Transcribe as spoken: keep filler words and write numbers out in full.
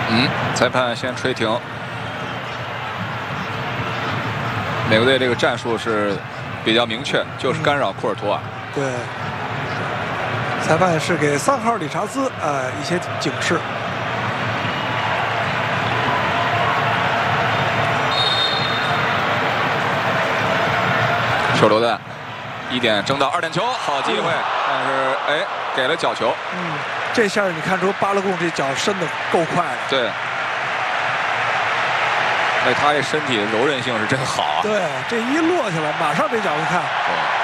嗯，裁判先吹停。美国队这个战术是比较明确，就是干扰库尔图瓦。 嗯、对，裁判是给三号理查兹呃一些警示。 手榴弹，一点争到二点球，好机会，但是哎，给了角球。 嗯，这下你看出巴勒贡这脚伸的够快的。 对。哎，他这身体柔韧性是真好啊！ 对，这一落下来，马上这脚一看。 对。